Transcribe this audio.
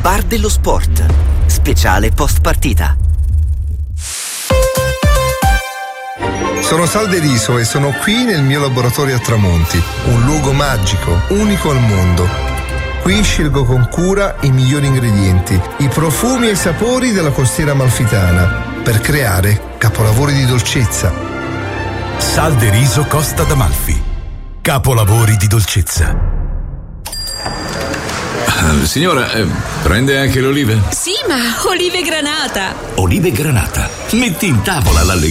Bar dello Sport. Speciale post partita. Sono Sal De Riso e sono qui nel mio laboratorio a Tramonti, un luogo magico, unico al mondo. Qui scelgo con cura i migliori ingredienti, i profumi e i sapori della costiera amalfitana per creare capolavori di dolcezza. Sal De Riso Costa d'Amalfi. Capolavori di dolcezza. Signora, prende anche le olive? Sì, ma olive granata. Olive granata. Metti in tavola l'allegria.